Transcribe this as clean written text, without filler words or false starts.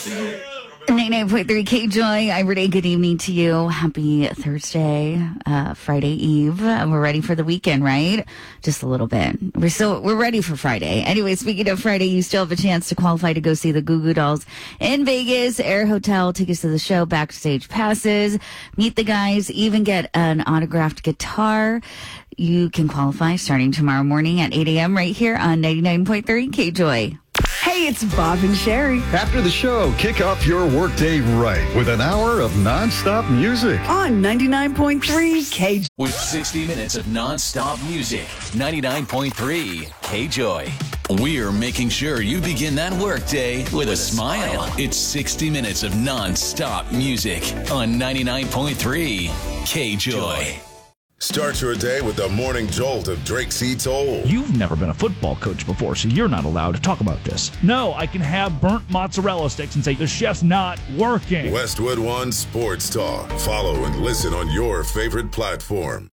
99.3 K-Joy. Everyday good evening to you. Happy Thursday, Friday Eve. We're ready for the weekend, right? Just a little bit. We're ready for Friday. Anyway, speaking of Friday, you still have a chance to qualify to go see the Goo Goo Dolls in Vegas. Air Hotel, tickets to the show, backstage passes, meet the guys, even get an autographed guitar. You can qualify starting tomorrow morning at 8 a.m. right here on 99.3 K-Joy. Hey, it's Bob and Sherry. After the show, kick off your workday right with an hour of nonstop music. On 99.3 K. With 60 minutes of nonstop music, 99.3 K-Joy. We're making sure you begin that workday with a smile. It's 60 minutes of nonstop music on 99.3 K-Joy. Start your day with the morning jolt of Drake C. Toll. You've never been a football coach before, so you're not allowed to talk about this. No, I can have burnt mozzarella sticks and say the chef's not working. Westwood One Sports Talk. Follow and listen on your favorite platform.